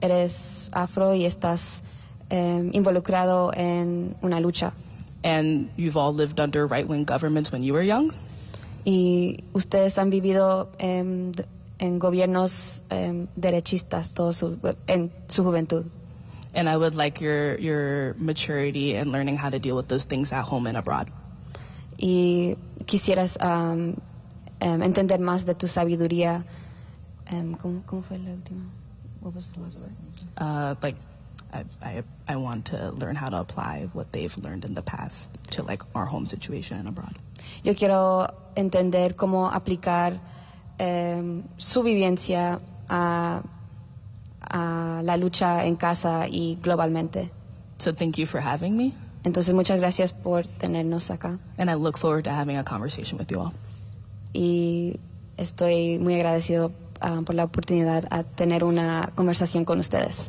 eres afro y estás involucrado en una lucha. And you've all lived under right-wing governments when you were young. Y ustedes han vivido en gobiernos derechistas en su juventud. And I would like your maturity in learning how to deal with those things at home and abroad. Y quisieras entender más de tu sabiduría. ¿Cómo fue la última? What was the last word? I want to learn how to apply what they've learned in the past to like our home situation and abroad. Yo quiero entender cómo aplicar su vivencia a la lucha en casa y globalmente. So thank you for having me. Entonces, muchas gracias por tenernos acá. And I look forward to having a conversation with you all. Y estoy muy agradecido por la oportunidad a tener una conversación con ustedes.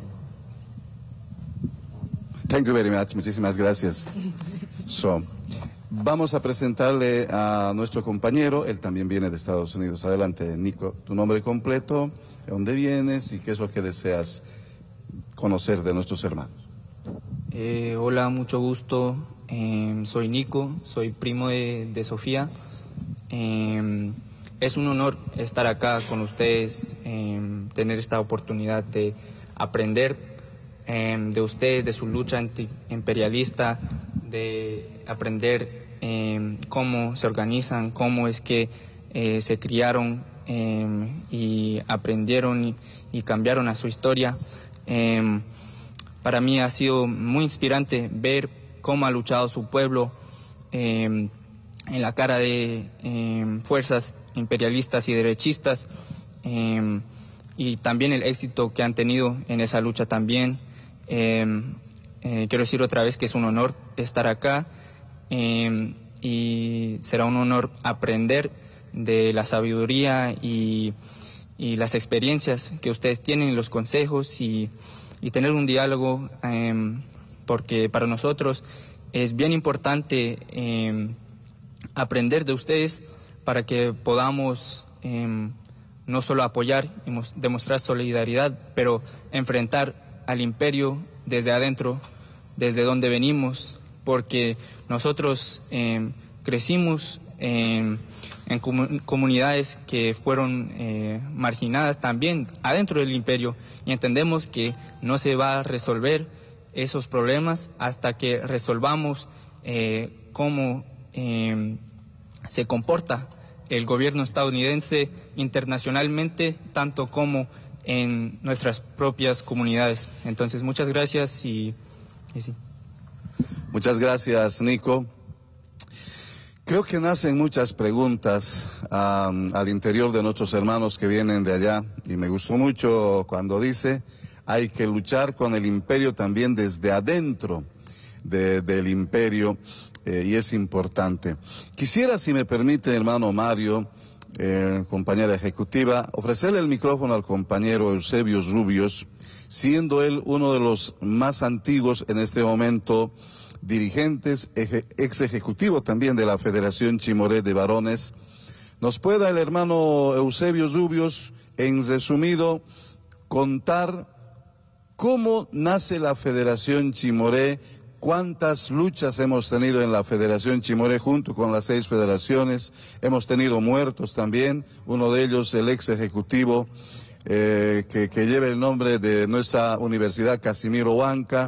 Thank you very much. Muchísimas gracias. Vamos a presentarle a nuestro compañero. Él también viene de Estados Unidos. Adelante, Nico. Tu nombre completo, de dónde vienes y qué es lo que deseas conocer de nuestros hermanos. Hola, mucho gusto. Soy Nico, soy primo de Sofía. Es un honor estar acá con ustedes, tener esta oportunidad de aprender de ustedes, de su lucha antiimperialista, de aprender cómo se organizan, cómo es que se criaron y aprendieron y cambiaron a su historia. Para mí ha sido muy inspirante ver cómo ha luchado su pueblo en la cara de fuerzas imperialistas y derechistas, y también el éxito que han tenido en esa lucha también. Quiero decir otra vez que es un honor estar acá, y será un honor aprender de la sabiduría y las experiencias que ustedes tienen y los consejos y tener un diálogo, porque para nosotros es bien importante aprender de ustedes para que podamos no solo apoyar y demostrar solidaridad, pero enfrentar al imperio desde adentro, desde donde venimos, porque nosotros crecimos en comunidades que fueron marginadas también adentro del imperio, y entendemos que no se va a resolver esos problemas hasta que resolvamos cómo se comporta el gobierno estadounidense internacionalmente, tanto como en nuestras propias comunidades. Entonces, muchas gracias y sí. Muchas gracias, Nico. Creo que nacen muchas preguntas al interior de nuestros hermanos que vienen de allá, y me gustó mucho cuando dice hay que luchar con el imperio también desde adentro del imperio, y es importante. Quisiera, si me permite, hermano Mario, compañera ejecutiva, ofrecerle el micrófono al compañero Eusebio Rubios, siendo él uno de los más antiguos en este momento dirigentes, ex ejecutivo también de la Federación Chimoré de Varones. ¿Nos pueda el hermano Eusebio Rubios, en resumido, contar cómo nace la Federación Chimoré? ¿Cuántas luchas hemos tenido en la Federación Chimoré junto con las 6 federaciones? Hemos tenido muertos también, uno de ellos el ex ejecutivo que lleva el nombre de nuestra universidad, Casimiro Huanca.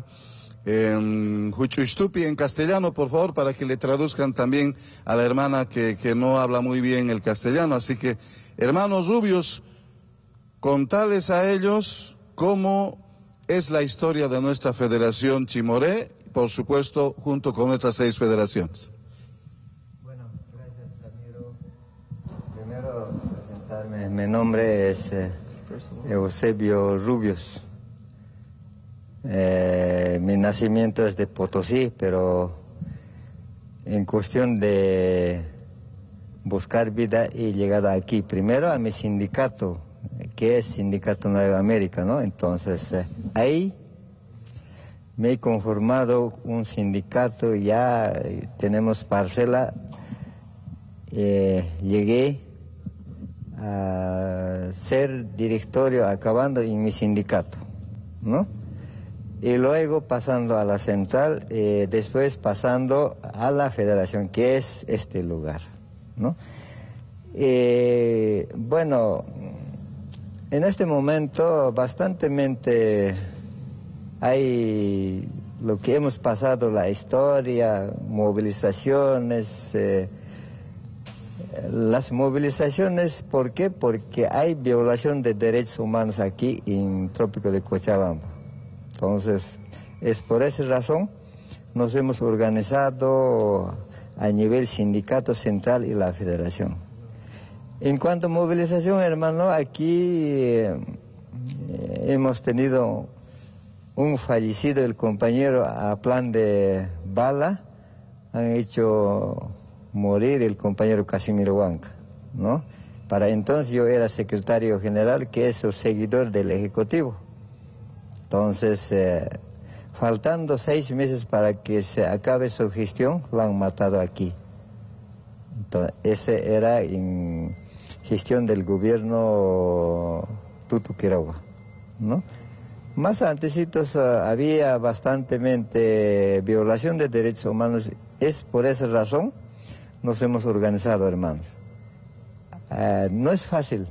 Huchushtupi en castellano, por favor, para que le traduzcan también a la hermana que no habla muy bien el castellano. Así que, hermanos Rubios, contarles a ellos cómo es la historia de nuestra Federación Chimoré, por supuesto, junto con nuestras 6 federaciones. Bueno, gracias, Ramiro. Primero, presentarme. Mi nombre es Eusebio Rubios. Mi nacimiento es de Potosí, pero en cuestión de buscar vida he llegado aquí. Primero a mi sindicato, que es Sindicato Nueva América, ¿no? Entonces, ahí me he conformado un sindicato, ya tenemos parcela. Llegué a ser directorio acabando en mi sindicato. ¿no? Y luego pasando a la central, después pasando a la federación, que es este lugar, ¿no? Bueno, en este momento bastantemente hay lo que hemos pasado, la historia, movilizaciones. Las movilizaciones, ¿por qué? Porque hay violación de derechos humanos aquí en Trópico de Cochabamba. Entonces, es por esa razón nos hemos organizado a nivel sindicato central y la federación. En cuanto a movilización, hermano, aquí hemos tenido un fallecido, el compañero a plan de bala, han hecho morir el compañero Casimiro Huanca, ¿no? Para entonces yo era secretario general, que es el seguidor del Ejecutivo. Entonces, faltando 6 meses para que se acabe su gestión, lo han matado aquí. Entonces, ese era en gestión del gobierno Tutu Quiroga, ¿no? Más antecitos había bastantemente violación de derechos humanos. Es por esa razón nos hemos organizado, hermanos. No es fácil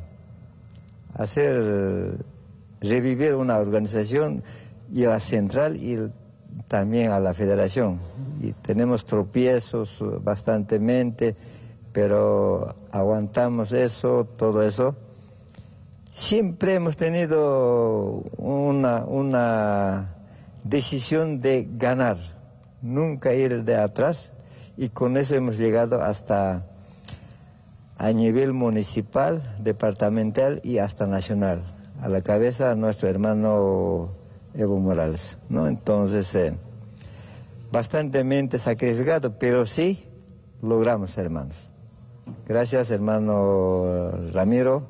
revivir una organización y a la central y también a la federación. Y tenemos tropiezos bastantemente, pero aguantamos eso, todo eso. Siempre hemos tenido una decisión de ganar, nunca ir de atrás, y con eso hemos llegado hasta a nivel municipal, departamental y hasta nacional. A la cabeza nuestro hermano Evo Morales, ¿no? Entonces, bastantemente sacrificado, pero sí logramos, hermanos. Gracias, hermano Ramiro.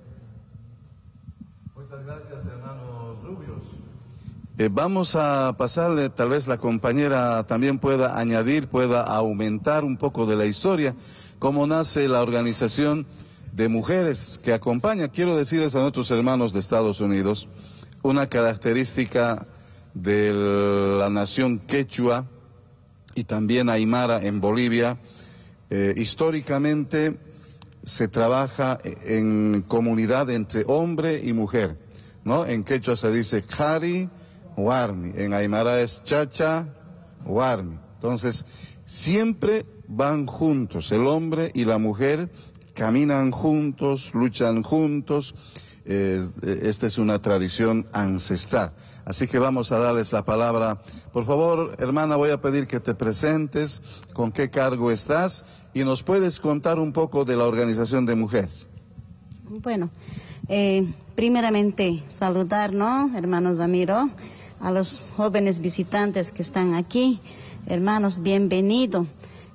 Muchas gracias, hermano Rubios. Vamos a pasarle, tal vez la compañera también pueda añadir, pueda aumentar un poco de la historia, cómo nace la organización de mujeres que acompaña. Quiero decirles a nuestros hermanos de Estados Unidos, una característica de la nación quechua y también aymara en Bolivia, históricamente se trabaja en comunidad entre hombre y mujer, ¿no? En quechua se dice Kari Warmi, en aymara es Chacha Warmi. Entonces, siempre van juntos, el hombre y la mujer caminan juntos, luchan juntos. Esta es una tradición ancestral. Así que vamos a darles la palabra. Por favor, hermana, voy a pedir que te presentes, con qué cargo estás y nos puedes contar un poco de la organización de mujeres. Bueno, primeramente saludar, ¿no, hermanos Ramiro, a los jóvenes visitantes que están aquí. Hermanos, bienvenido.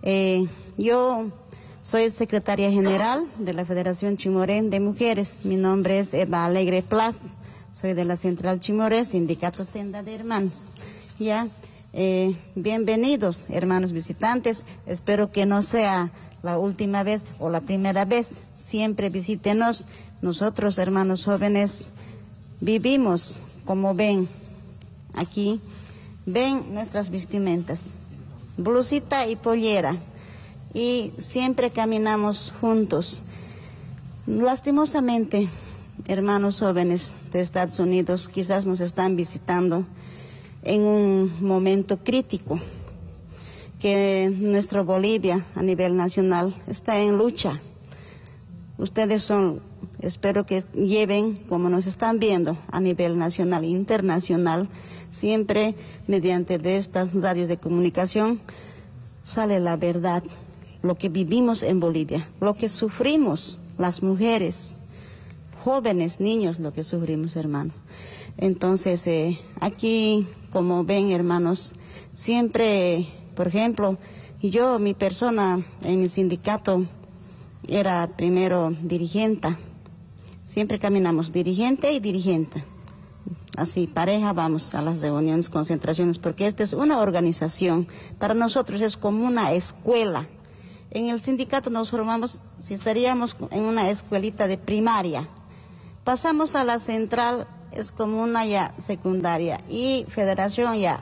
Yo soy secretaria general de la Federación Chimoré de Mujeres. Mi nombre es Eva Alegre Plas. Soy de la Central Chimoré, Sindicato Senda de Hermanos. Ya, bienvenidos, hermanos visitantes. Espero que no sea la última vez o la primera vez. Siempre visítenos. Nosotros, hermanos jóvenes, vivimos, como ven aquí, ven nuestras vestimentas, blusita y pollera, y siempre caminamos juntos. Lastimosamente, hermanos jóvenes de Estados Unidos quizás nos están visitando en un momento crítico, que nuestra Bolivia a nivel nacional está en lucha. Ustedes espero que lleven, como nos están viendo a nivel nacional e internacional, siempre mediante de estas radios de comunicación sale la verdad, lo que vivimos en Bolivia, lo que sufrimos las mujeres, jóvenes, niños, lo que sufrimos, hermano. Entonces, aquí, como ven, hermanos, siempre, por ejemplo, yo, mi persona en el sindicato era primero dirigente. Siempre caminamos dirigente y dirigente. Así, pareja, vamos a las reuniones, concentraciones, porque esta es una organización. Para nosotros es como una escuela. En el sindicato nos formamos, si estaríamos en una escuelita de primaria. Pasamos a la central es comuna ya secundaria y federación ya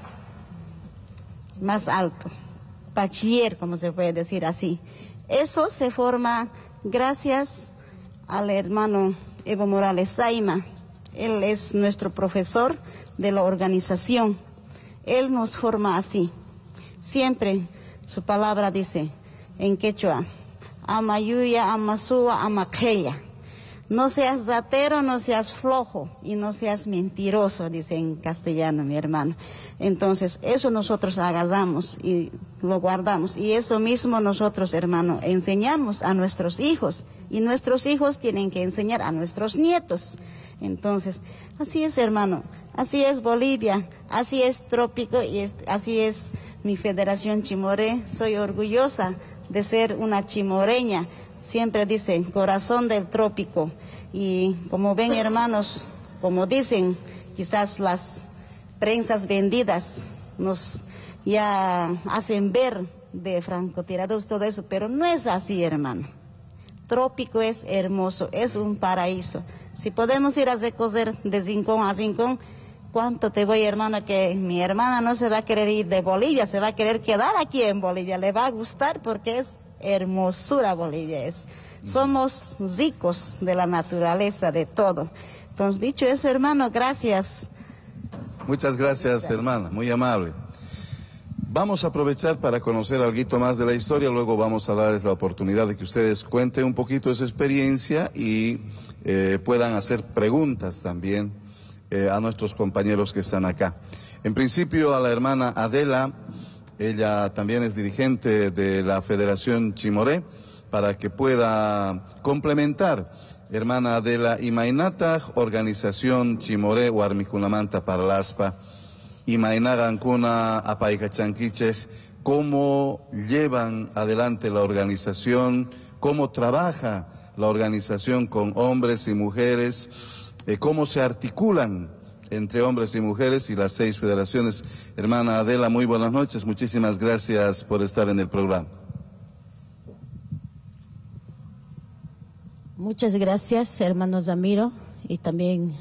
más alto, bachiller, como se puede decir así. Eso se forma gracias al hermano Evo Morales Saima. Él es nuestro profesor de la organización. Él nos forma así. Siempre su palabra dice en quechua, amayuya, amasúa, amaqueya. No seas datero, no seas flojo y no seas mentiroso, dice en castellano mi hermano. Entonces, eso nosotros agarramos y lo guardamos. Y eso mismo nosotros, hermano, enseñamos a nuestros hijos. Y nuestros hijos tienen que enseñar a nuestros nietos. Entonces, así es, hermano. Así es Bolivia, así es Trópico y así es mi Federación Chimoré. Soy orgullosa de ser una chimoreña. Siempre dicen corazón del trópico. Y como ven, hermanos, como dicen, quizás las prensas vendidas nos ya hacen ver de francotirados todo eso, pero no es así, hermano. Trópico es hermoso, es un paraíso. Si podemos ir a recoger de rincón a rincón, ¿cuánto te voy, hermano? Que mi hermana no se va a querer ir de Bolivia, se va a querer quedar aquí en Bolivia, le va a gustar porque es hermosura Bolivia es. Somos ricos de la naturaleza, de todo. Entonces, dicho eso, hermano, gracias. Muchas gracias, hermana, muy amable. Vamos a aprovechar para conocer algo más de la historia, luego vamos a darles la oportunidad de que ustedes cuenten un poquito de su experiencia y puedan hacer preguntas también a nuestros compañeros que están acá. En principio a la hermana Adela, ella también es dirigente de la Federación Chimoré, para que pueda complementar. Hermana Adela Imainata, Organización Chimoré Huarmicunamanta Parlaspa, Imainagancuna Apaicachanquiche, cómo llevan adelante la organización, cómo trabaja la organización con hombres y mujeres, cómo se articulan entre hombres y mujeres y las 6 federaciones. Hermana Adela, muy buenas noches, muchísimas gracias por estar en el programa. Muchas gracias, hermano Ramiro, y también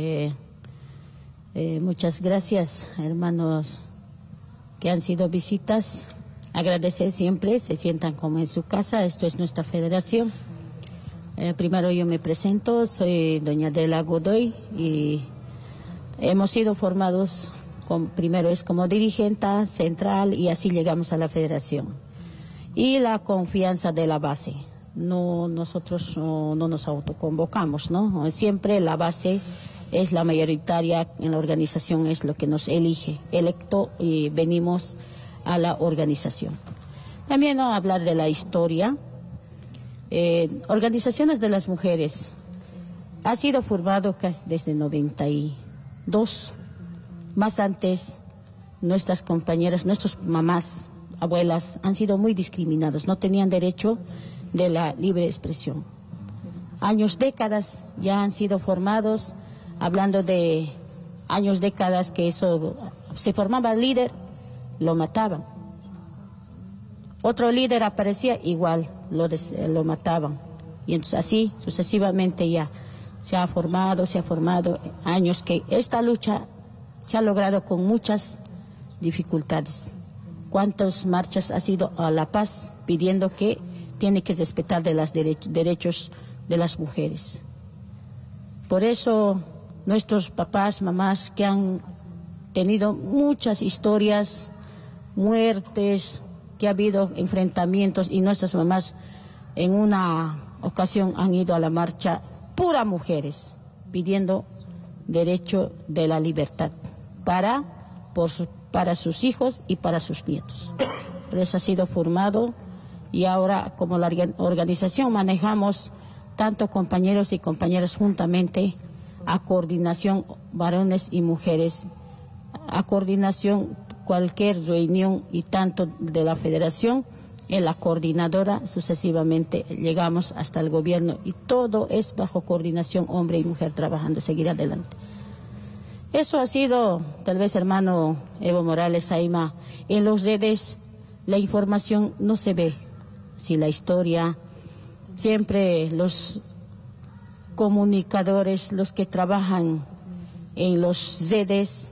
muchas gracias, hermanos que han sido visitas. Agradecer siempre, se sientan como en su casa, esto es nuestra federación. Primero yo me presento, soy doña Adela Godoy y hemos sido formados, primero es como dirigente central y así llegamos a la federación. Y la confianza de la base. No, nosotros no nos autoconvocamos, ¿no? Siempre la base es la mayoritaria en la organización, es lo que nos elige, electo y venimos a la organización. También ¿no? Hablar de la historia. Organizaciones de las mujeres ha sido formado casi desde 92. Más antes, nuestras compañeras, nuestras mamás, abuelas han sido muy discriminados, no tenían derecho de la libre expresión. Años, décadas ya han sido formados, hablando de años, décadas que eso se formaba líder, lo mataban. Otro líder aparecía igual, lo mataban. Y entonces así sucesivamente ya se ha formado años que esta lucha se ha logrado con muchas dificultades. ¿Cuántas marchas ha sido a la paz pidiendo que tiene que respetar de los derechos de las mujeres? Por eso nuestros papás, mamás que han tenido muchas historias, muertes, que ha habido enfrentamientos y nuestras mamás en una ocasión han ido a la marcha pura mujeres pidiendo derecho de la libertad para sus hijos y para sus nietos. Por eso ha sido formado y ahora como la organización manejamos tanto compañeros y compañeras juntamente a coordinación varones y mujeres, a coordinación cualquier reunión y tanto de la federación, en la coordinadora sucesivamente llegamos hasta el gobierno y todo es bajo coordinación hombre y mujer trabajando, seguir adelante. Eso ha sido, tal vez hermano Evo Morales Saima, en los redes la información no se ve, si la historia, siempre los comunicadores, los que trabajan en los redes,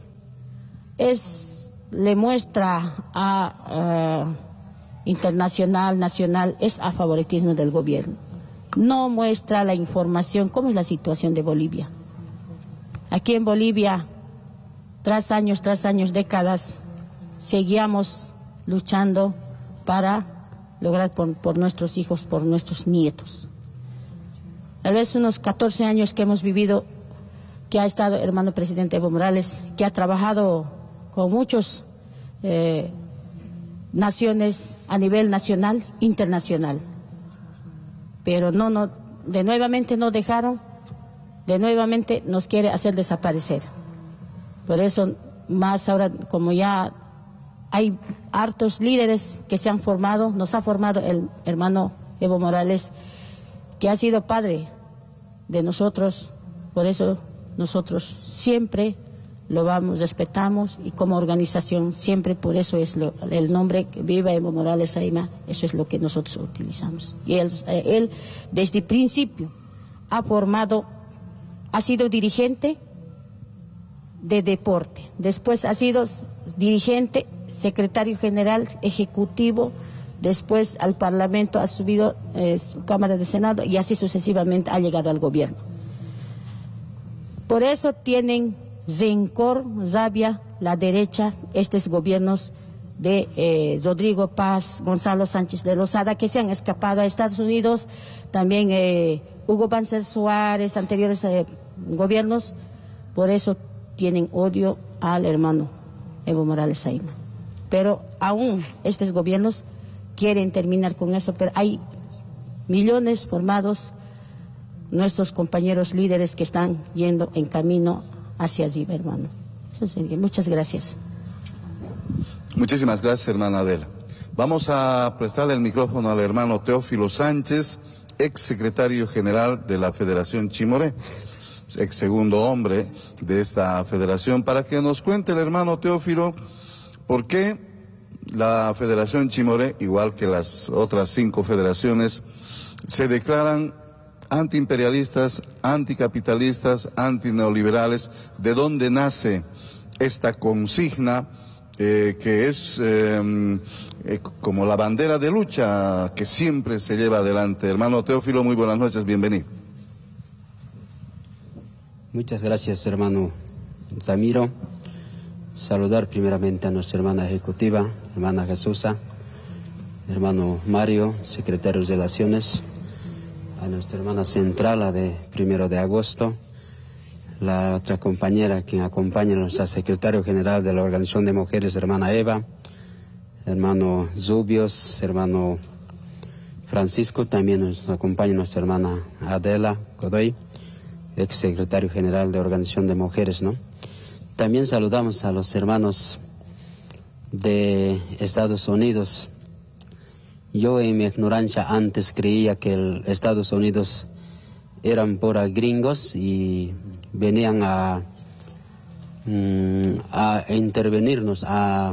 le muestra a internacional, nacional, es a favoritismo del gobierno. No muestra la información, cómo es la situación de Bolivia. Aquí en Bolivia, tras años, décadas, seguíamos luchando para lograr por nuestros hijos, por nuestros nietos. Tal vez unos 14 años que hemos vivido, que ha estado el hermano presidente Evo Morales, que ha trabajado con muchas naciones a nivel nacional, internacional. Pero de nuevamente no dejaron, de nuevamente nos quiere hacer desaparecer. Por eso, más ahora, como ya hay hartos líderes que se han formado, nos ha formado el hermano Evo Morales, que ha sido padre de nosotros. Por eso nosotros siempre lo respetamos, y como organización siempre, por eso es el nombre Viva Evo Morales Aima, eso es lo que nosotros utilizamos. Y él desde el principio ha sido dirigente de deporte, después ha sido dirigente, secretario general ejecutivo, después al Parlamento ha subido su Cámara de Senado, y así sucesivamente ha llegado al gobierno. Por eso tienen rencor, rabia, la derecha, estos gobiernos de Rodrigo Paz, Gonzalo Sánchez de Lozada, que se han escapado a Estados Unidos, también Hugo Banzer Suárez, anteriores gobiernos. Por eso tienen odio al hermano Evo Morales Aima. Pero aún estos gobiernos quieren terminar con eso, pero hay millones formados, nuestros compañeros líderes que están yendo en camino hacia allí, hermano. Eso sería. Muchas gracias. Muchísimas gracias, hermana Adela. Vamos a prestarle el micrófono al hermano Teófilo Sánchez, ex secretario general de la Federación Chimoré, ex segundo hombre de esta federación, para que nos cuente el hermano Teófilo por qué la Federación Chimoré, igual que las otras 5 federaciones, se declaran antiimperialistas, anticapitalistas, antineoliberales. ¿De dónde nace esta consigna que es como la bandera de lucha que siempre se lleva adelante? Hermano Teófilo, muy buenas noches, bienvenido. Muchas gracias, hermano Zamiro. Saludar primeramente a nuestra hermana ejecutiva, hermana Jesús, hermano Mario, secretario de Relaciones, a nuestra hermana central, la de 1 de agosto, la otra compañera quien acompaña a nuestra secretario general de la Organización de Mujeres, hermana Eva, hermano Zubios, hermano Francisco, también nos acompaña nuestra hermana Adela Godoy, ex secretario general de Organización de Mujeres, ¿no? También saludamos a los hermanos de Estados Unidos. Yo en mi ignorancia antes creía que Estados Unidos eran pura gringos y venían a intervenirnos,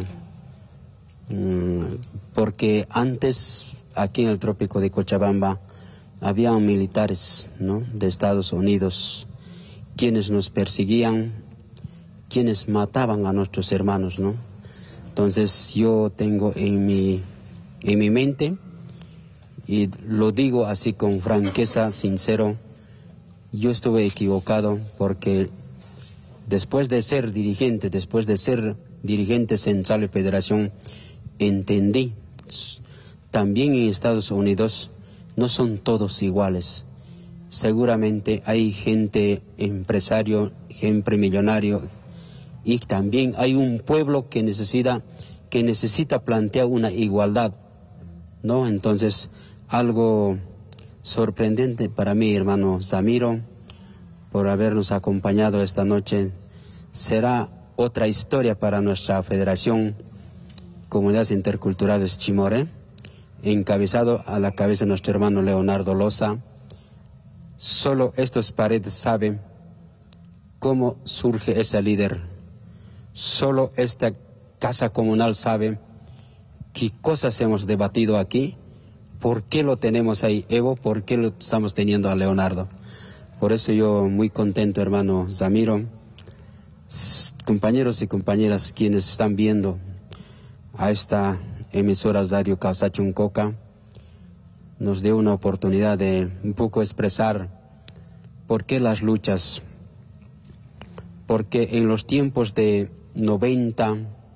porque antes aquí en el trópico de Cochabamba había militares, ¿no?, de Estados Unidos, quienes nos perseguían, quienes mataban a nuestros hermanos, ¿no? Entonces yo tengo en mi mente, y lo digo así con franqueza, sincero, yo estuve equivocado, porque después de ser dirigente central de federación, entendí, también en Estados Unidos no son todos iguales. Seguramente hay gente empresario, gente millonario, y también hay un pueblo que necesita plantear una igualdad, ¿no? Entonces, algo sorprendente para mí, hermano Zamiro, por habernos acompañado esta noche. Será otra historia para nuestra Federación Comunidades Interculturales Chimoré, encabezado a la cabeza de nuestro hermano Leonardo Loza. Solo estos paredes saben cómo surge ese líder. Solo esta casa comunal sabe qué cosas hemos debatido aquí, por qué lo tenemos ahí, Evo, por qué lo estamos teniendo a Leonardo. Por eso yo muy contento, hermano Zamiro, Compañeros y compañeras quienes están viendo a esta emisora Radio Causachuncoca, nos dio una oportunidad de un poco expresar por qué las luchas. Porque en los tiempos de 90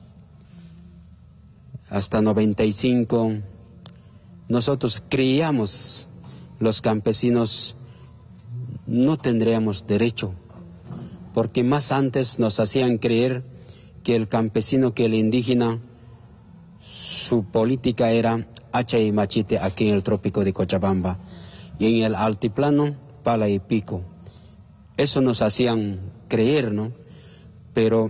hasta 95, nosotros creíamos los campesinos no tendríamos derecho, porque más antes nos hacían creer que el campesino, que el indígena, su política era hacha y machete aquí en el trópico de Cochabamba, y en el altiplano, pala y pico. Eso nos hacían creer, ¿no? Pero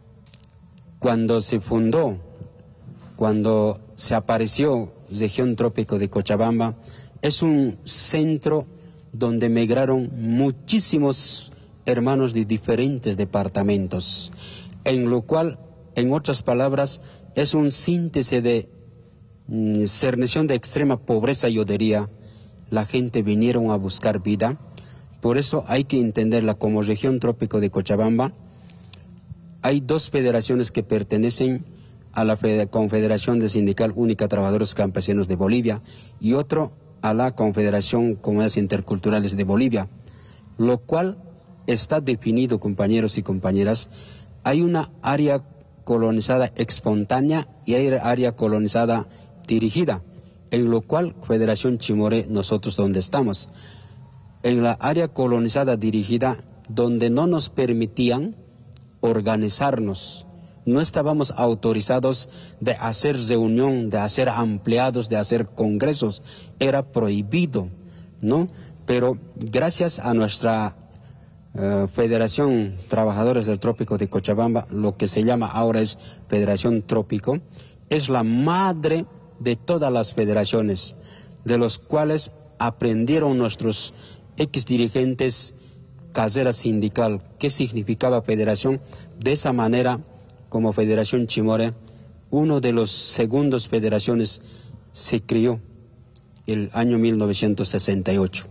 cuando se fundó, cuando se apareció región trópico de Cochabamba, es un centro donde migraron muchísimos hermanos de diferentes departamentos, en lo cual, en otras palabras, es un síntesis de cernición de extrema pobreza, yo diría. La gente vinieron a buscar vida. Por eso hay que entenderla como región trópico de Cochabamba. Hay dos federaciones que pertenecen a la Confederación de Sindical Única Trabajadores Campesinos de Bolivia y otro a la Confederación Comunidades Interculturales de Bolivia, lo cual está definido, compañeros y compañeras. Hay una área colonizada espontánea y hay área colonizada dirigida, en lo cual Federación Chimoré, nosotros donde estamos. En la área colonizada dirigida, donde no nos permitían organizarnos, no estábamos autorizados de hacer reunión, de hacer ampliados, de hacer congresos, era prohibido, ¿no? Pero gracias a nuestra Federación Trabajadores del Trópico de Cochabamba, lo que se llama ahora es Federación Trópico, es la madre de todas las federaciones, de los cuales aprendieron nuestros ex dirigentes casera sindical qué significaba federación. De esa manera, como Federación Chimoré, uno de los segundos federaciones se crió el año 1968,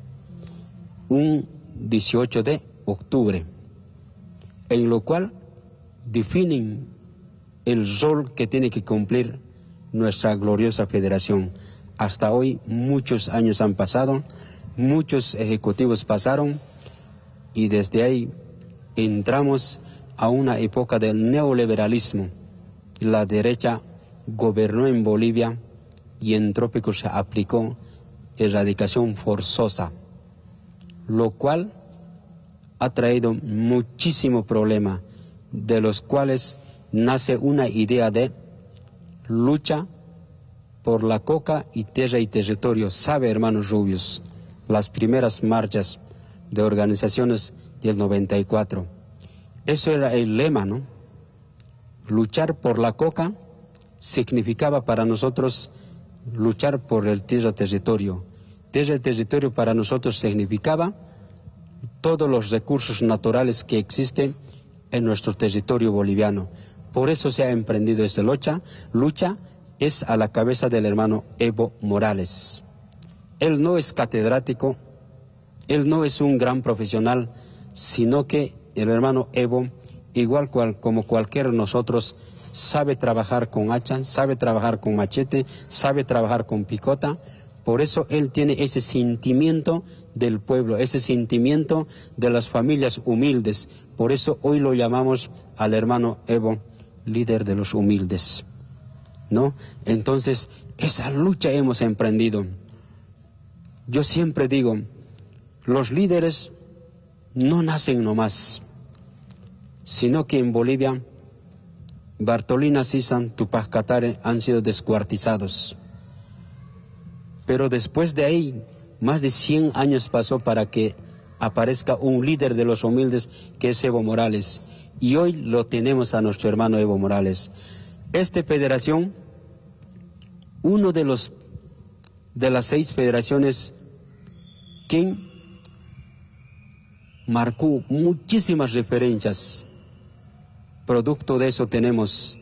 un 18 de octubre, en lo cual definen el rol que tiene que cumplir nuestra gloriosa federación. Hasta hoy muchos años han pasado, muchos ejecutivos pasaron y desde ahí entramos a una época del neoliberalismo. La derecha gobernó en Bolivia y en Trópico se aplicó erradicación forzosa, lo cual ha traído muchísimo problema, de los cuales nace una idea de lucha por la coca y tierra y territorio. Sabe, hermanos rubios, las primeras marchas de organizaciones del 94, eso era el lema, ¿no? Luchar por la coca significaba para nosotros luchar por el tierra-territorio. Tierra-territorio para nosotros significaba todos los recursos naturales que existen en nuestro territorio boliviano. Por eso se ha emprendido esa lucha es a la cabeza del hermano Evo Morales. Él no es catedrático, él no es un gran profesional, sino que el hermano Evo, igual como cualquiera de nosotros, sabe trabajar con hacha, sabe trabajar con machete, sabe trabajar con picota. Por eso él tiene ese sentimiento del pueblo, ese sentimiento de las familias humildes. Por eso hoy lo llamamos al hermano Evo líder de los humildes, ¿no? Entonces, esa lucha hemos emprendido. Yo siempre digo, los líderes no nacen nomás, sino que en Bolivia, Bartolina Sissan, Tupac Katare han sido descuartizados. Pero después de ahí, más de 100 años pasó para que aparezca un líder de los humildes, que es Evo Morales. Y hoy lo tenemos a nuestro hermano Evo Morales. Esta federación, uno de las 6 federaciones que marcó muchísimas referencias. Producto de eso tenemos,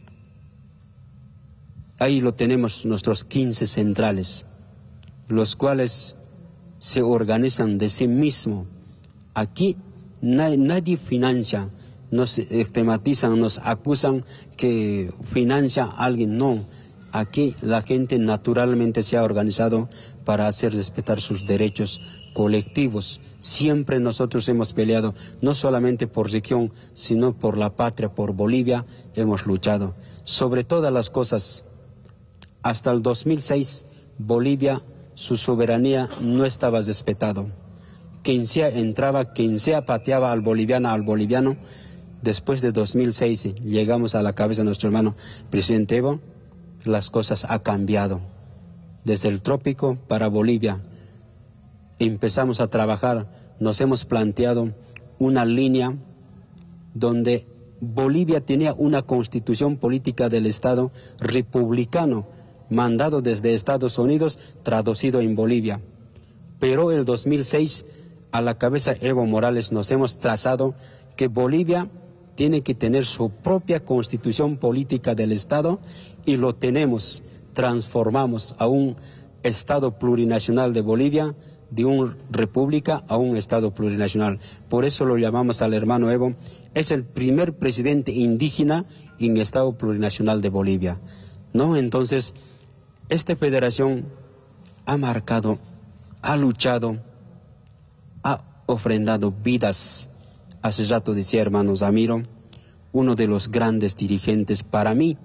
ahí lo tenemos, nuestros 15 centrales, los cuales se organizan de sí mismos. Aquí nadie financia, nos estigmatizan, nos acusan que financia a alguien. No, aquí la gente naturalmente se ha organizado para hacer respetar sus derechos colectivos. Siempre nosotros hemos peleado, no solamente por región, sino por la patria, por Bolivia, hemos luchado. Sobre todas las cosas, hasta el 2006, Bolivia, su soberanía no estaba respetado. Quien sea entraba, quien sea pateaba al boliviano. Después de 2006 llegamos a la cabeza de nuestro hermano presidente Evo, las cosas han cambiado. Desde el trópico para Bolivia empezamos a trabajar, nos hemos planteado una línea donde Bolivia tenía una constitución política del Estado republicano, mandado desde Estados Unidos, traducido en Bolivia. Pero el 2006, a la cabeza de Evo Morales, nos hemos trazado que Bolivia tiene que tener su propia constitución política del Estado, y lo tenemos. Transformamos a un Estado plurinacional de Bolivia, de una república a un Estado plurinacional. Por eso lo llamamos al hermano Evo. Es el primer presidente indígena en Estado plurinacional de Bolivia, ¿no? Entonces, esta federación ha marcado, ha luchado, ha ofrendado vidas. Hace rato decía hermano Zamiro, uno de los grandes dirigentes para mí,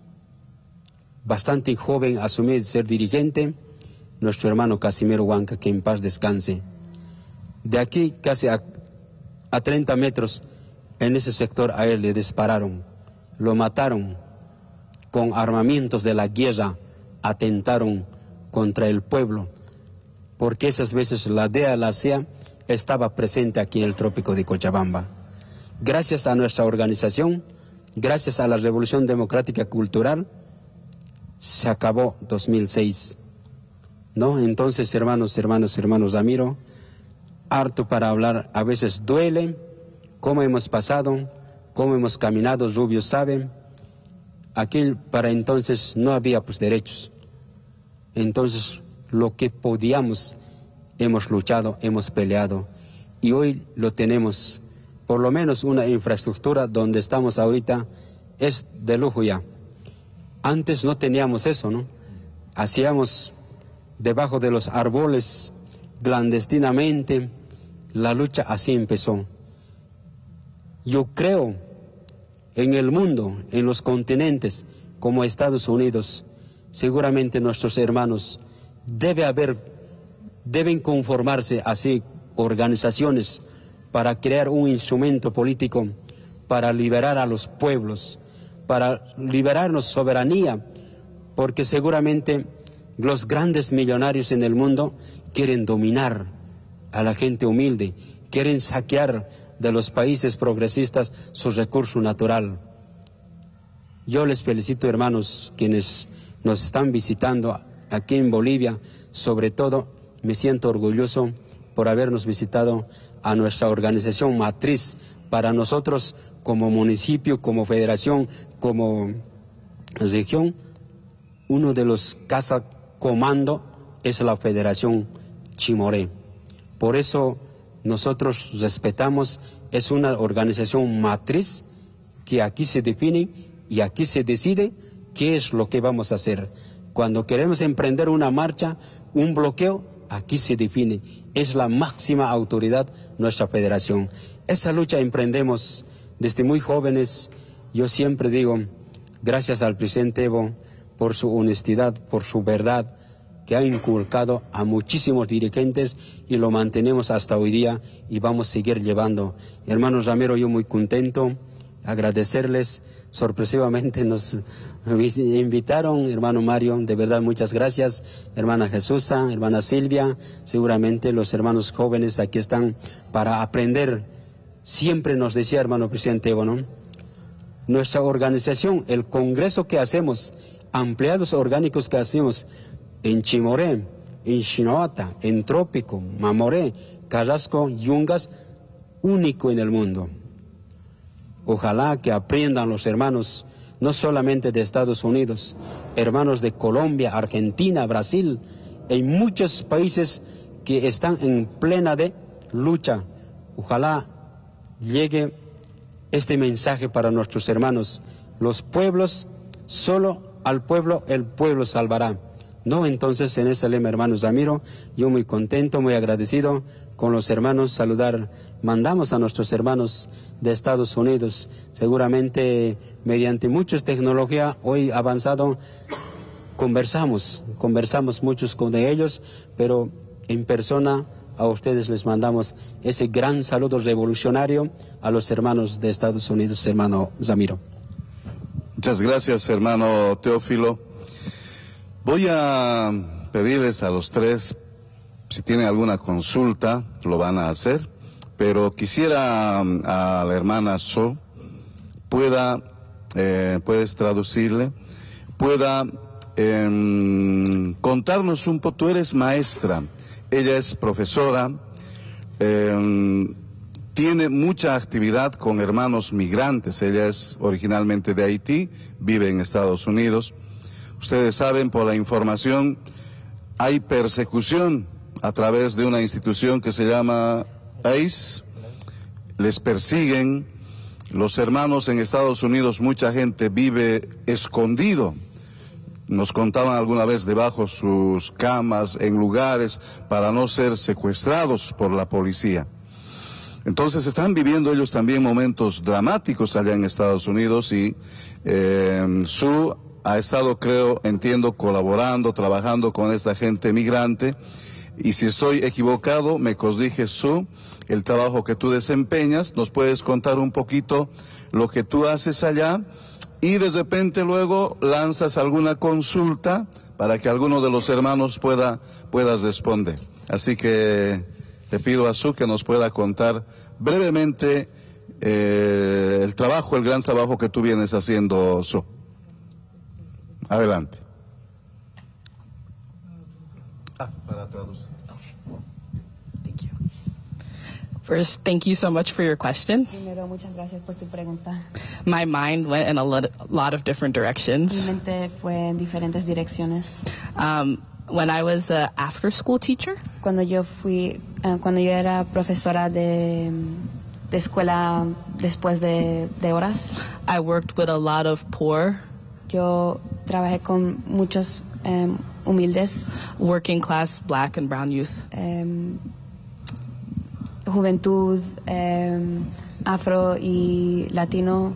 bastante joven, asumió ser dirigente, nuestro hermano Casimiro Huanca, que en paz descanse. De aquí casi a 30 metros, en ese sector a él le dispararon, lo mataron con armamentos de la guerra, atentaron contra el pueblo, porque esas veces la DEA, la CEA, estaba presente aquí en el trópico de Cochabamba. Gracias a nuestra organización, gracias a la Revolución Democrática Cultural, se acabó 2006, ¿no? Entonces, hermanos Zamiro, harto para hablar, a veces duele, cómo hemos pasado, cómo hemos caminado, Rubio sabe. Aquí para entonces no había pues derechos. Entonces, lo que podíamos, hemos luchado, hemos peleado, y hoy lo tenemos. Por lo menos una infraestructura donde estamos ahorita es de lujo ya. Antes no teníamos eso, ¿no? Hacíamos debajo de los árboles, clandestinamente, la lucha así empezó. Yo creo en el mundo, en los continentes, como Estados Unidos, seguramente nuestros hermanos deben conformarse así organizaciones para crear un instrumento político para liberar a los pueblos, para liberarnos soberanía, porque seguramente los grandes millonarios en el mundo quieren dominar a la gente humilde, quieren saquear de los países progresistas su recurso natural. Yo les felicito, hermanos, quienes nos están visitando aquí en Bolivia. Sobre todo, me siento orgulloso por habernos visitado a nuestra organización matriz. Para nosotros, como municipio, como federación, como región, uno de los casa comando es la Federación Chimoré. Por eso nosotros respetamos, es una organización matriz que aquí se define y aquí se decide qué es lo que vamos a hacer. Cuando queremos emprender una marcha, un bloqueo, aquí se define. Es la máxima autoridad nuestra federación. Esa lucha emprendemos desde muy jóvenes. Yo siempre digo, gracias al presidente Evo por su honestidad, por su verdad, que ha inculcado a muchísimos dirigentes, y lo mantenemos hasta hoy día y vamos a seguir llevando. Hermanos Ramiro, yo muy contento, agradecerles. Sorpresivamente nos invitaron, hermano Mario, de verdad muchas gracias, hermana Jesusa, hermana Silvia, seguramente los hermanos jóvenes aquí están para aprender. Siempre nos decía hermano presidente Evo, ¿no? Nuestra organización, el congreso que hacemos, ampliados orgánicos que hacemos en Chimoré, en Chinoata, en Trópico, Mamoré, Carrasco, Yungas, único en el mundo. Ojalá que aprendan los hermanos, no solamente de Estados Unidos, hermanos de Colombia, Argentina, Brasil, en muchos países que están en plena de lucha. Ojalá llegue este mensaje para nuestros hermanos. Los pueblos, solo al pueblo el pueblo salvará. No, entonces en ese lema, hermano Zamiro, yo muy contento, muy agradecido con los hermanos, saludar. Mandamos a nuestros hermanos de Estados Unidos, seguramente mediante mucha tecnología hoy avanzado, conversamos muchos con ellos, pero en persona a ustedes les mandamos ese gran saludo revolucionario a los hermanos de Estados Unidos, hermano Zamiro. Muchas gracias, hermano Teófilo. Voy a pedirles a los tres, si tienen alguna consulta, lo van a hacer, pero quisiera a la hermana So, puedes traducirle, pueda contarnos un poco. Tú eres maestra, ella es profesora, tiene mucha actividad con hermanos migrantes. Ella es originalmente de Haití, vive en Estados Unidos. Ustedes saben, por la información, hay persecución a través de una institución que se llama ACE. Les persiguen. Los hermanos en Estados Unidos, mucha gente vive escondido. Nos contaban alguna vez debajo sus camas, en lugares, para no ser secuestrados por la policía. Entonces están viviendo ellos también momentos dramáticos allá en Estados Unidos y Sue ha estado, entiendo, colaborando, trabajando con esta gente migrante. Y si estoy equivocado, me corrige Sue, el trabajo que tú desempeñas. ¿Nos puedes contar un poquito lo que tú haces allá? Y de repente luego lanzas alguna consulta para que alguno de los hermanos puedas responder. Así que te pido a Sue que nos pueda contar brevemente el gran trabajo que tú vienes haciendo, Sue. Adelante. Para traducir. Thank you. First, thank you so much for your question. Primero, muchas gracias por tu pregunta. My mind went in a lot of different Mi directions. mente fue en diferentes direcciones. When I was an after-school teacher, Cuando yo era profesora de escuela después de horas, I worked with a lot of poor, yo trabajé con muchos humildes, working class black and brown youth. Juventud afro y latino,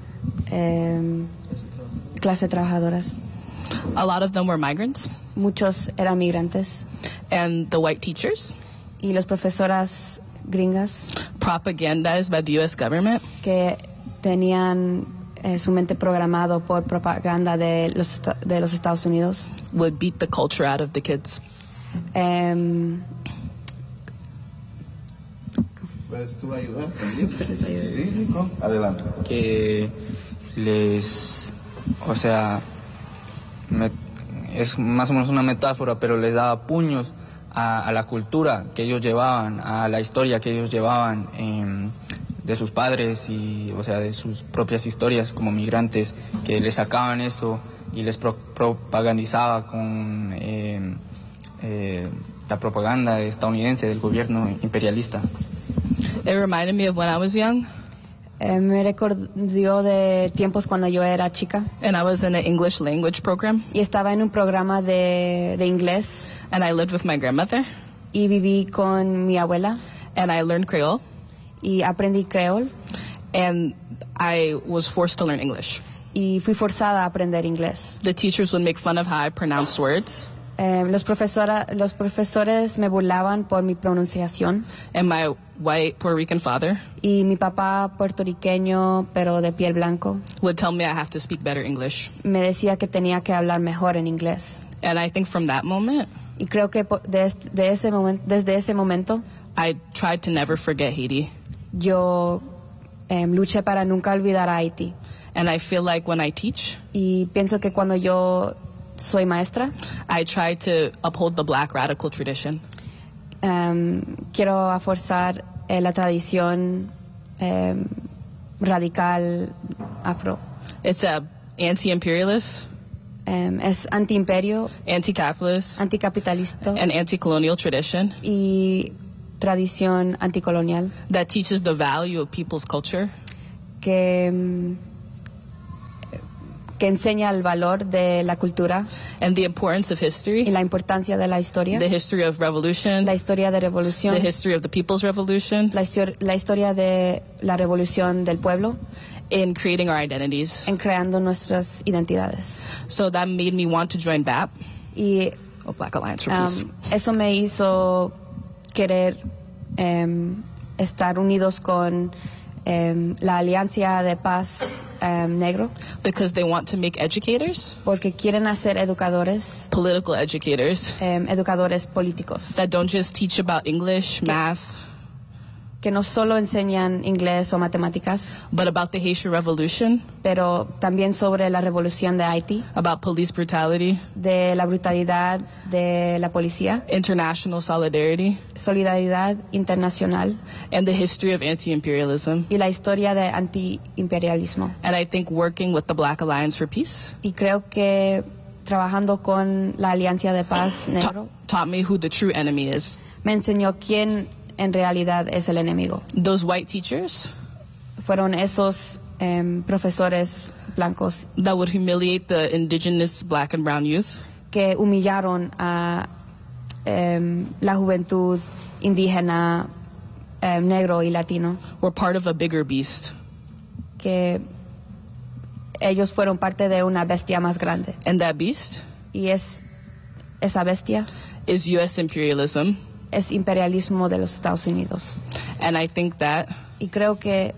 clase trabajadoras. A lot of them were migrants, Muchos eran migrantes and the white teachers, y las profesoras gringas propagandized by the U.S. government, que tenían su mente programado por propaganda de los Estados Unidos. would beat the culture out of the kids. ¿Puedes tú ayudar también? Sí, Nico, adelante. Que les, es más o menos una metáfora, pero les daba puños a la cultura que ellos llevaban, a la historia que ellos llevaban de sus padres y, de sus propias historias como migrantes, que les sacaban eso y les propagandizaba con la propaganda estadounidense del gobierno imperialista. It reminded me of when I was young, Me recordó de tiempos cuando yo era chica and I was in an English language program, y estaba en un programa de inglés and I lived with my grandmother, y viví con mi abuela and I learned Creole, y aprendí creol and I was forced to learn English. y fui forzada a aprender inglés. The teachers would make fun of how I pronounced words, Los profesores me burlaban por mi pronunciación and my white Puerto Rican father y mi papá puertorriqueño pero de piel blanco would tell me I have to speak better English. me decía que tenía que hablar mejor en inglés. And I think from that moment, Y creo que desde ese momento I tried to never forget Haiti. yo luché para nunca olvidar a Haití. And I feel like when I teach, Y pienso que cuando yo soy maestra, I try to uphold the black radical tradition. quiero forzar la tradición radical afro. It's a anti-imperialist, Es antiimperio, anti-capitalist, anticapitalista and anti-colonial tradition y tradición anticolonial that teaches the value of people's culture, que enseña el valor de la cultura and the importance of y history, la importancia de la historia, the history of revolution, la historia de revolución, the history of the people's revolution, la historia de la revolución del pueblo, in creating our identities. en creando nuestras identidades. So that made me want to join BAP, Y Black Alliance for Peace. eso me hizo querer estar unidos con la Alianza de Paz Negro, Because they want to make educators, porque quieren hacer educadores, political educators, educadores políticos, that don't just teach about English, math, que no solo enseñan inglés o matemáticas, but about the Haitian Revolution, pero también sobre la revolución de Haití, about police brutality, de la brutalidad de la policía, international solidarity, solidaridad internacional and the history of anti-imperialism. y la historia de antiimperialismo. And I think working with the Black Alliance for Peace Y creo que trabajando con la Alianza de Paz Negro taught me who the true enemy is. me enseñó quién en realidad es el enemigo. Those white teachers Fueron esos profesores blancos that would humiliate the indigenous black and brown youth, que humillaron a la juventud indígena, negro y latino, were part of a bigger beast. que ellos fueron parte de una bestia más grande. And that beast Y esa bestia is U.S. imperialism. es imperialismo de los Estados Unidos. And I think that, Y creo que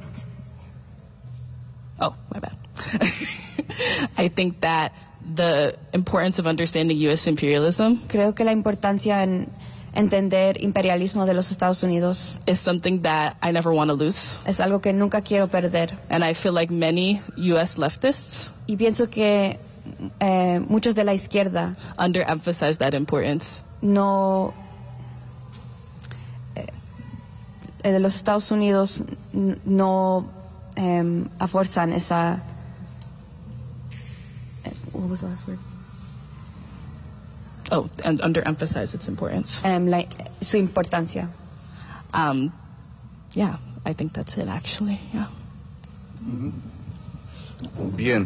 oh, my bad. I think that the importance of understanding U.S. imperialism la importancia en entender imperialismo de los Estados Unidos is something that I never want to lose. es algo que nunca quiero perder. And I feel like many U.S. leftists Y pienso que muchos de la izquierda underemphasize that importance. no de los Estados Unidos no afuerzan esa what was the last word? Oh, and underemphasize its importance. Su importancia. Yeah, I think that's it actually, yeah. Bien.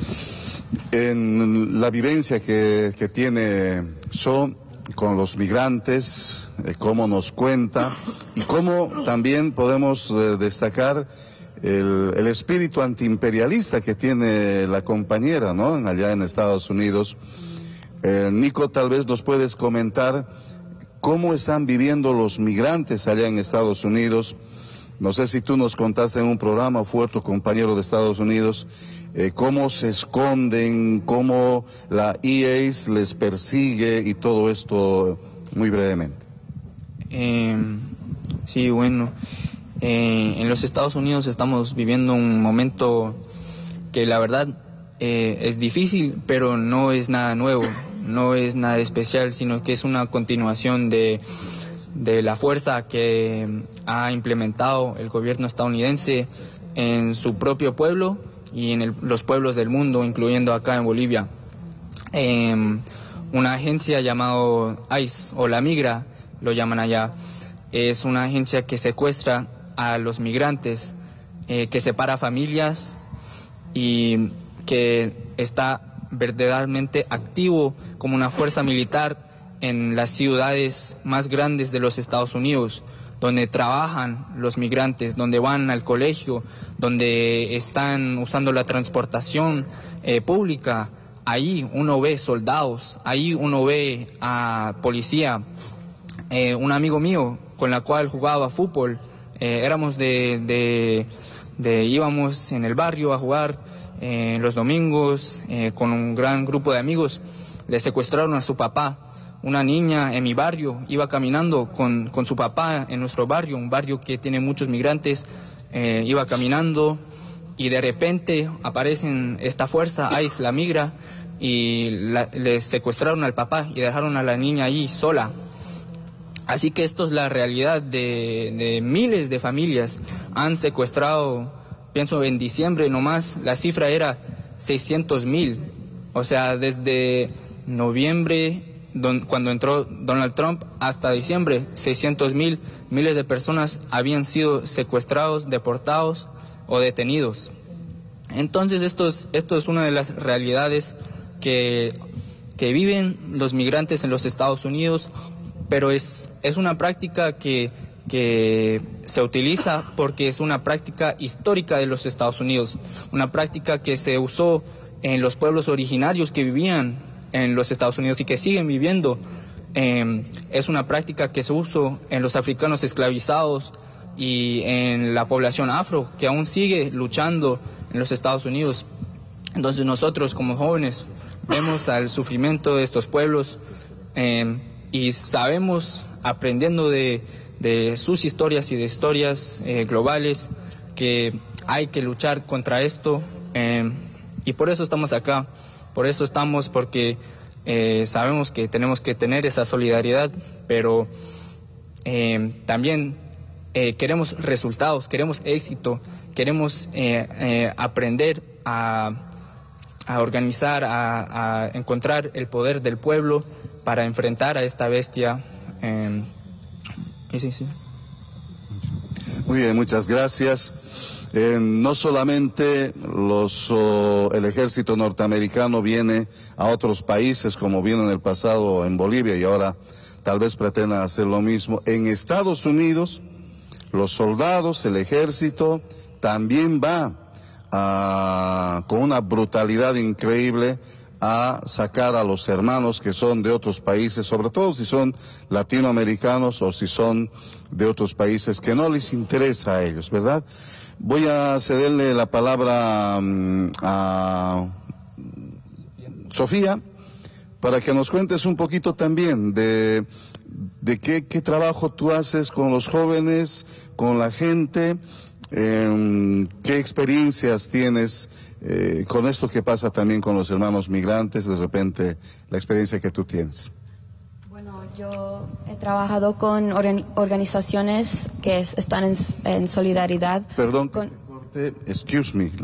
En la vivencia que tiene So con los migrantes, cómo nos cuenta y cómo también podemos destacar el espíritu antiimperialista que tiene la compañera, ¿no? Allá en Estados Unidos. Nico, tal vez nos puedes comentar cómo están viviendo los migrantes allá en Estados Unidos. No sé si tú nos contaste en un programa, o fue otro compañero de Estados Unidos, cómo se esconden, cómo la EAS les persigue y todo esto muy brevemente. Sí, bueno, en los Estados Unidos estamos viviendo un momento que la verdad es difícil, pero no es nada nuevo, no es nada especial, sino que es una continuación de la fuerza que ha implementado el gobierno estadounidense en su propio pueblo y en los pueblos del mundo, incluyendo acá en Bolivia. Una agencia llamada ICE, o la Migra, lo llaman allá, es una agencia que secuestra a los migrantes, que separa familias y que está verdaderamente activo como una fuerza militar en las ciudades más grandes de los Estados Unidos, donde trabajan los migrantes, donde van al colegio, donde están usando la transportación pública. Ahí uno ve soldados, ahí uno ve a policía. Un amigo mío con la cual jugaba fútbol, íbamos en el barrio a jugar los domingos con un gran grupo de amigos. Le secuestraron a su papá. Una niña en mi barrio iba caminando con su papá en nuestro barrio, un barrio que tiene muchos migrantes, iba caminando y de repente aparecen esta fuerza, ICE, la Migra, y les secuestraron al papá y dejaron a la niña ahí sola. Así que esto es la realidad de miles de familias. Han secuestrado, pienso en diciembre nomás, la cifra era 600,000. O sea, desde noviembre, cuando entró Donald Trump, hasta diciembre, 600,000, miles de personas habían sido secuestrados, deportados o detenidos. Entonces esto es una de las realidades que viven los migrantes en los Estados Unidos, pero es una práctica que se utiliza porque es una práctica histórica de los Estados Unidos, una práctica que se usó en los pueblos originarios que vivían en los Estados Unidos y que siguen viviendo. Es una práctica que se usó en los africanos esclavizados y en la población afro que aún sigue luchando en los Estados Unidos. Entonces nosotros como jóvenes vemos al sufrimiento de estos pueblos y sabemos, aprendiendo de sus historias y de historias globales, que hay que luchar contra esto, y por eso estamos acá, porque sabemos que tenemos que tener esa solidaridad, pero también queremos resultados, queremos éxito, queremos aprender a organizar, a encontrar el poder del pueblo para enfrentar a esta bestia. Sí. Muy bien, muchas gracias. No solamente el ejército norteamericano viene a otros países como vino en el pasado en Bolivia y ahora tal vez pretendan hacer lo mismo. En Estados Unidos, los soldados, el ejército, también va con una brutalidad increíble a sacar a los hermanos que son de otros países, sobre todo si son latinoamericanos o si son de otros países que no les interesa a ellos, ¿verdad? Voy a cederle la palabra a Sofía para que nos cuentes un poquito también de qué trabajo tú haces con los jóvenes, con la gente, qué experiencias tienes con esto que pasa también con los hermanos migrantes, de repente la experiencia que tú tienes. Bueno, yo he trabajado con organizaciones que están en solidaridad. Perdón que te corte, excuse me.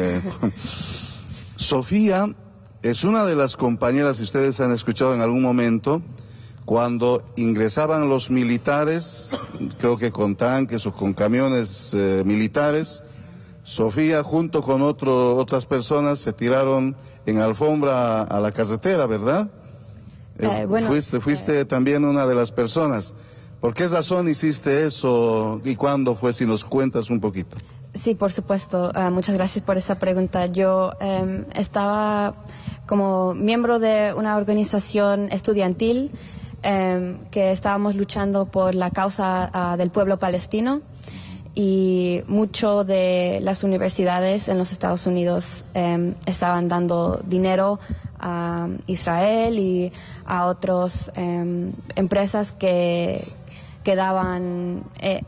Sofía es una de las compañeras, si ustedes han escuchado en algún momento, cuando ingresaban los militares, creo que con tanques o con camiones militares, Sofía junto con otras personas se tiraron en alfombra a la carretera, ¿verdad? Bueno, fuiste también una de las personas. ¿Por qué razón hiciste eso y cuándo fue? Si nos cuentas un poquito. Sí, por supuesto. Muchas gracias por esa pregunta. Yo estaba como miembro de una organización estudiantil que estábamos luchando por la causa del pueblo palestino. Y mucho de las universidades en los Estados Unidos estaban dando dinero a Israel y a otras empresas que daban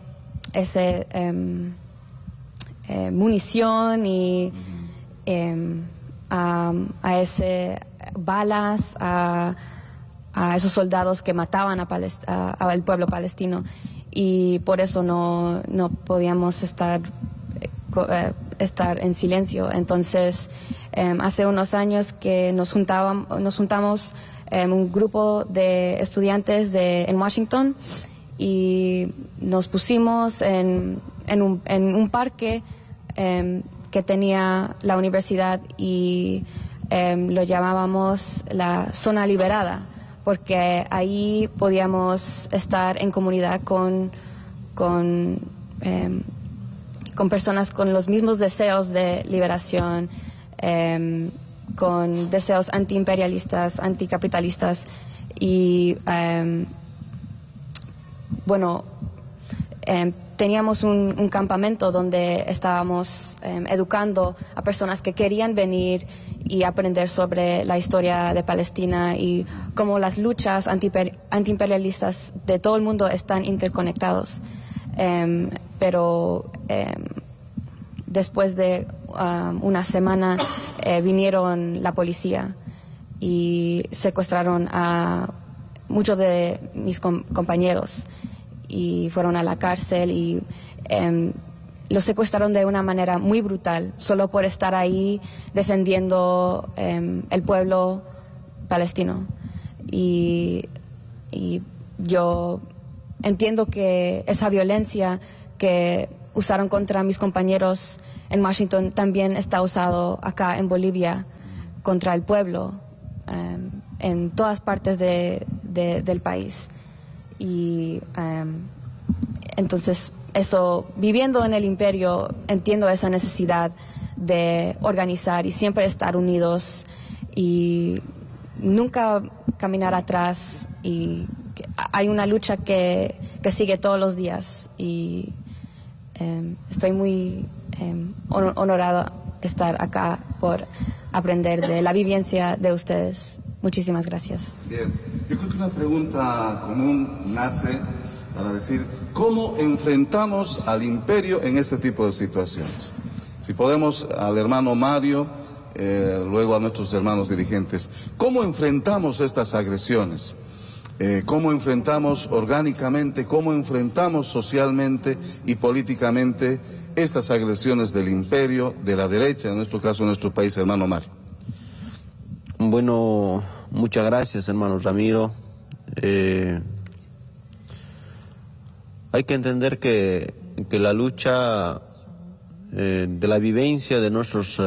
munición y a ese balas a esos soldados que mataban al pueblo palestino. Y por eso no podíamos estar en silencio. Entonces, hace unos años que nos juntamos un grupo de estudiantes en Washington y nos pusimos en un parque que tenía la universidad y lo llamábamos la zona liberada, porque ahí podíamos estar en comunidad con personas con los mismos deseos de liberación, con deseos antiimperialistas, anticapitalistas y teníamos un campamento donde estábamos educando a personas que querían venir y aprender sobre la historia de Palestina y cómo las luchas antiimperialistas de todo el mundo están interconectados. Pero después de una semana vinieron la policía y secuestraron a muchos de mis compañeros y fueron a la cárcel y los secuestraron de una manera muy brutal, solo por estar ahí defendiendo el pueblo palestino. Y yo entiendo que esa violencia que usaron contra mis compañeros en Washington también está usado acá en Bolivia contra el pueblo en todas partes del país. Y entonces eso, viviendo en el imperio, entiendo esa necesidad de organizar y siempre estar unidos y nunca caminar atrás, y hay una lucha que sigue todos los días, y estoy muy honorada de estar acá por aprender de la vivencia de ustedes. Muchísimas gracias. Bien, yo creo que una pregunta común nace para decir, ¿cómo enfrentamos al imperio en este tipo de situaciones? Si podemos, al hermano Mario, luego a nuestros hermanos dirigentes, ¿cómo enfrentamos estas agresiones? ¿Cómo enfrentamos orgánicamente, cómo enfrentamos socialmente y políticamente estas agresiones del imperio, de la derecha, en nuestro caso, en nuestro país, hermano Mario? Bueno, muchas gracias, hermano Ramiro. Hay que entender que la lucha de la vivencia de nuestros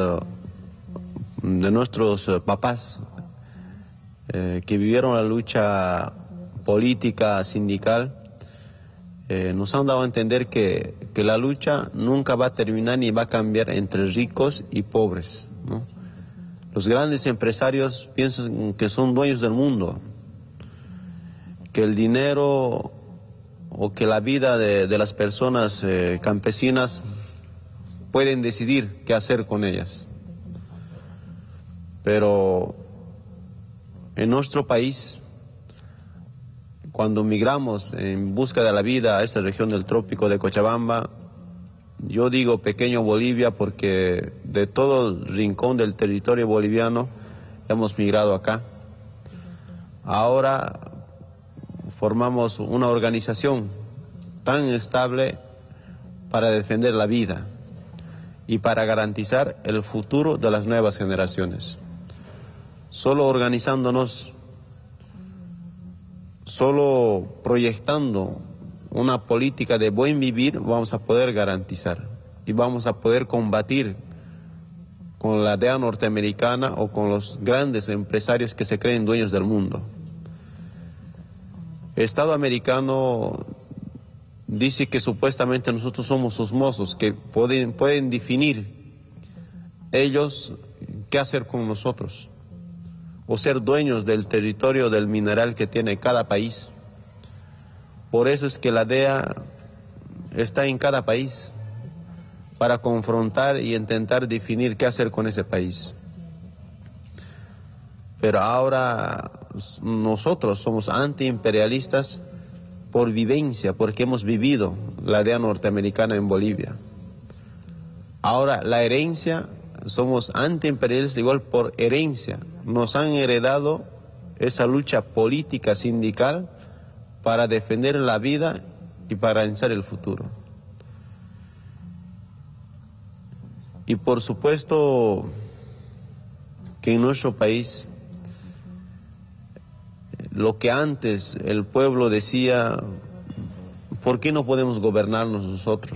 papás que vivieron la lucha política, sindical, nos han dado a entender que la lucha nunca va a terminar ni va a cambiar entre ricos y pobres, ¿no? Los grandes empresarios piensan que son dueños del mundo, que el dinero o que la vida de las personas campesinas pueden decidir qué hacer con ellas. Pero en nuestro país, cuando migramos en busca de la vida a esta región del trópico de Cochabamba, yo digo pequeño Bolivia porque de todo el rincón del territorio boliviano hemos migrado acá. Ahora formamos una organización tan estable para defender la vida y para garantizar el futuro de las nuevas generaciones. Solo organizándonos, solo proyectando una política de buen vivir, vamos a poder garantizar y vamos a poder combatir con la DEA norteamericana o con los grandes empresarios que se creen dueños del mundo. El Estado americano dice que supuestamente nosotros somos sus mozos, que pueden definir ellos qué hacer con nosotros, o ser dueños del territorio del mineral que tiene cada país. Por eso es que la DEA está en cada país, para confrontar y intentar definir qué hacer con ese país. Pero ahora nosotros somos antiimperialistas por vivencia, porque hemos vivido la DEA norteamericana en Bolivia. Ahora la herencia, somos antiimperialistas igual por herencia. Nos han heredado esa lucha política sindical para defender la vida y para garantizar el futuro. Y por supuesto que en nuestro país, lo que antes el pueblo decía, ¿por qué no podemos gobernarnos nosotros?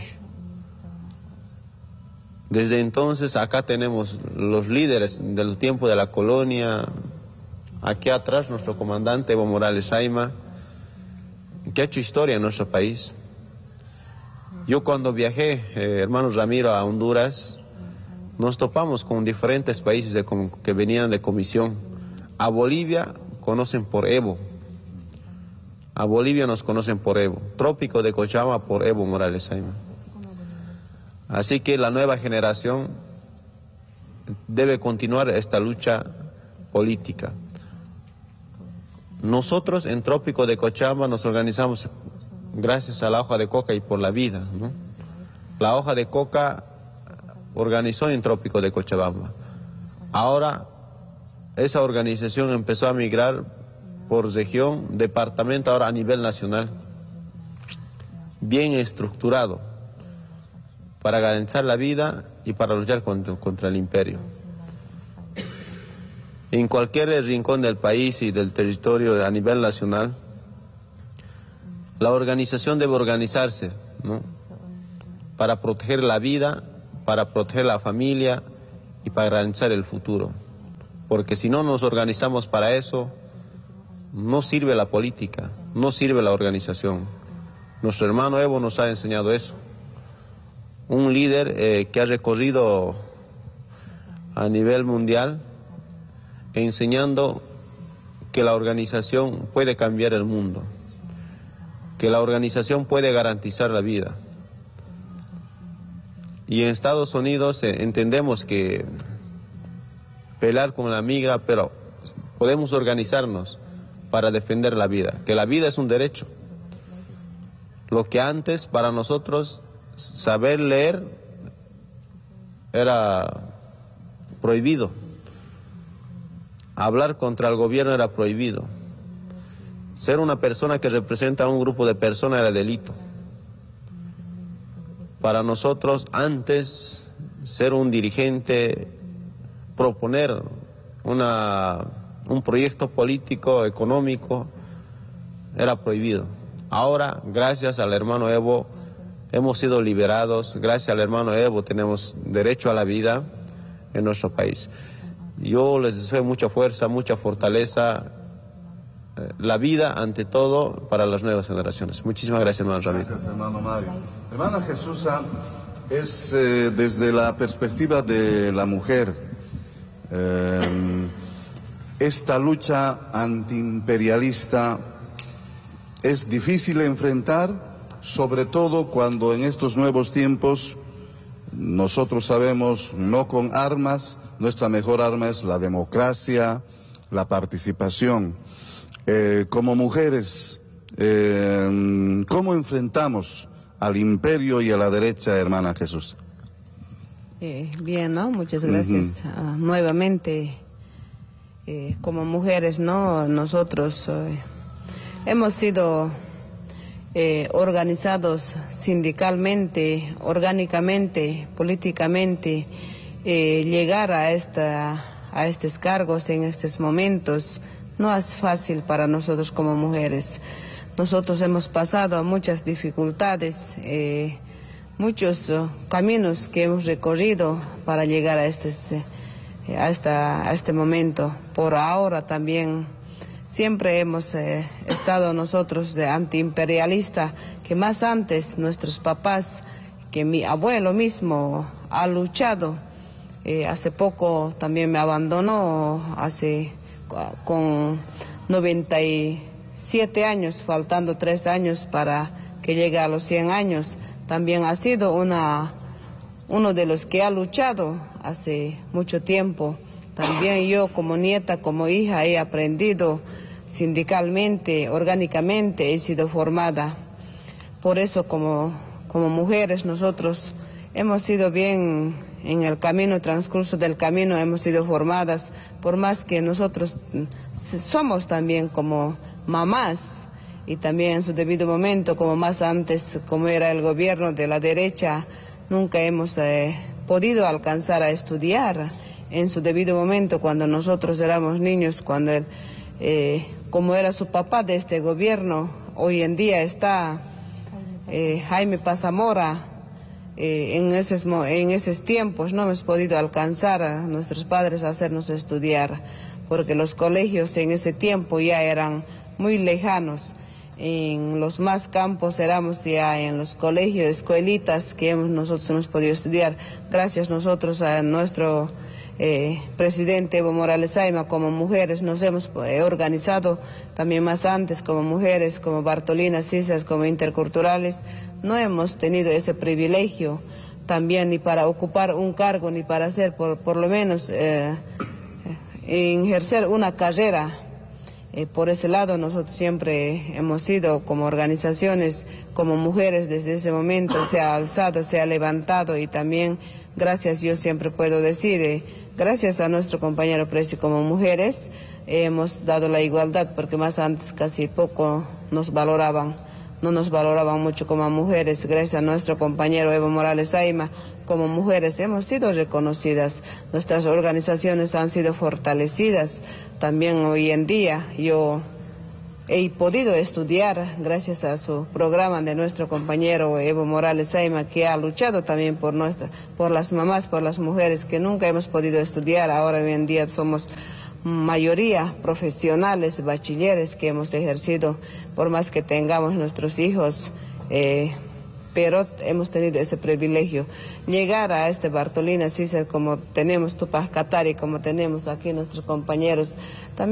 Desde entonces acá tenemos los líderes del tiempo de la colonia, aquí atrás nuestro comandante Evo Morales Ayma, que ha hecho historia en nuestro país. Yo cuando viajé, hermano Ramiro, a Honduras, nos topamos con diferentes países que venían de comisión. A Bolivia conocen por Evo. A Bolivia nos conocen por Evo. Trópico de Cochabamba por Evo Morales Ayma. Así que la nueva generación debe continuar esta lucha política. Nosotros en Trópico de Cochabamba nos organizamos gracias a la hoja de coca y por la vida, ¿no? La hoja de coca organizó en Trópico de Cochabamba. Ahora esa organización empezó a migrar por región, departamento, ahora a nivel nacional, bien estructurado, para garantizar la vida y para luchar contra el imperio. En cualquier rincón del país y del territorio a nivel nacional, la organización debe organizarse, ¿no? para proteger la vida, para proteger la familia y para garantizar el futuro. Porque si no nos organizamos para eso, no sirve la política, no sirve la organización. Nuestro hermano Evo nos ha enseñado eso. Un líder que ha recorrido a nivel mundial enseñando que la organización puede cambiar el mundo, que la organización puede garantizar la vida. Y en Estados Unidos entendemos que pelear con la migra, pero podemos organizarnos para defender la vida, que la vida es un derecho. Lo que antes para nosotros saber leer era prohibido. Hablar contra el gobierno era prohibido. Ser una persona que representa a un grupo de personas era delito. Para nosotros, antes, ser un dirigente, proponer un proyecto político, económico, era prohibido. Ahora, gracias al hermano Evo, hemos sido liberados. Gracias al hermano Evo tenemos derecho a la vida en nuestro país. Yo les deseo mucha fuerza, mucha fortaleza, la vida ante todo para las nuevas generaciones. Muchísimas gracias, hermano Ramiro. Gracias, hermano Mario. Hermana Jesús, es desde la perspectiva de la mujer, esta lucha antiimperialista es difícil de enfrentar, sobre todo cuando en estos nuevos tiempos nosotros sabemos, no con armas, nuestra mejor arma es la democracia, la participación. Como mujeres, ¿cómo enfrentamos al imperio y a la derecha, hermana Jesús? Bien, ¿no? Muchas gracias. Nuevamente, como mujeres, ¿no? Nosotros hemos sido organizados sindicalmente, orgánicamente, políticamente, llegar a estos cargos en estos momentos no es fácil para nosotros como mujeres. Nosotros hemos pasado muchas dificultades, muchos caminos que hemos recorrido para llegar a este momento. Por ahora también siempre hemos estado nosotros de antiimperialista, que más antes nuestros papás, que mi abuelo mismo ha luchado. Hace poco también me abandonó, con 97 años, faltando 3 años para que llegue a los 100 años. También ha sido uno de los que ha luchado hace mucho tiempo. También yo como nieta, como hija, he aprendido sindicalmente, orgánicamente, he sido formada. Por eso como mujeres nosotros hemos sido bien en el camino, transcurso del camino, hemos sido formadas, por más que nosotros somos también como mamás, y también en su debido momento, como más antes, como era el gobierno de la derecha, nunca hemos podido alcanzar a estudiar en su debido momento, cuando nosotros éramos niños, cuando como era su papá de este gobierno, hoy en día está Jaime Pazamora. En esos tiempos no hemos podido alcanzar a nuestros padres a hacernos estudiar, porque los colegios en ese tiempo ya eran muy lejanos. En los más campos éramos ya en los colegios, escuelitas que nosotros hemos podido estudiar. Gracias nosotros a nuestro presidente Evo Morales Ayma, como mujeres nos hemos organizado también más antes como mujeres, como Bartolina Cisas, como interculturales. No hemos tenido ese privilegio también ni para ocupar un cargo, ni para hacer por lo menos ejercer una carrera. Por ese lado nosotros siempre hemos sido como organizaciones, como mujeres, desde ese momento se ha alzado, se ha levantado, y también gracias, yo siempre puedo decir, gracias a nuestro compañero Presi, como mujeres hemos dado la igualdad, porque más antes casi poco nos valoraban. No nos valoraban mucho como mujeres. Gracias a nuestro compañero Evo Morales Ayma, como mujeres hemos sido reconocidas, nuestras organizaciones han sido fortalecidas. También hoy en día yo he podido estudiar gracias a su programa de nuestro compañero Evo Morales Ayma, que ha luchado también por las mamás, por las mujeres que nunca hemos podido estudiar. Ahora hoy en día somos mayoría profesionales, bachilleres que hemos ejercido, por más que tengamos nuestros hijos, pero hemos tenido ese privilegio. Llegar a este Bartolina Sisa como tenemos Tupac Katari, como tenemos aquí nuestros compañeros, también